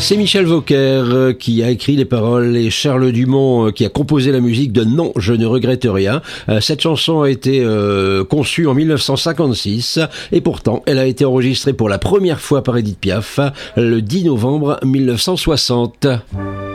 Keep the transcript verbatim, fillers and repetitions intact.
C'est Michel Vauquer qui a écrit les paroles et Charles Dumont qui a composé la musique de Non, je ne regrette rien. Cette chanson a été euh, conçue en mille neuf cent cinquante-six et pourtant elle a été enregistrée pour la première fois par Édith Piaf le dix novembre mille neuf cent soixante.